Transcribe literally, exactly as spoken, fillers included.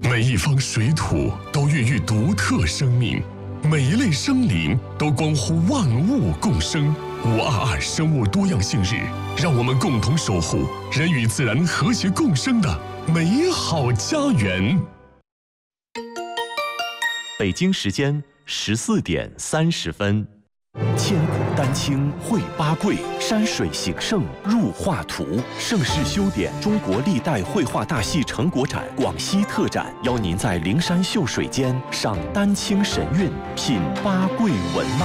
每一方水土都孕育独特生命，每一类生灵都关乎万物共生。五二二生物多样性日，让我们共同守护人与自然和谐共生的美好家园。 北京时间十四点三十分。千古丹青绘八桂，山水形胜入画图。盛世修典中国历代绘画大戏成果展广西特展，邀您在灵山秀水间赏丹青神韵，品八桂文貌。